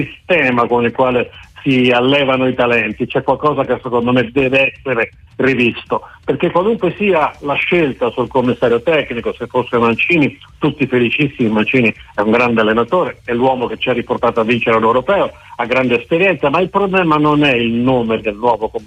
sistema con il quale si allevano i talenti. C'è qualcosa che secondo me deve essere rivisto, perché qualunque sia la scelta sul commissario tecnico, se fosse Mancini, tutti felicissimi. Mancini è un grande allenatore, è l'uomo che ci ha riportato a vincere l'Europeo, ha grande esperienza, ma il problema non è il nome del nuovo commissario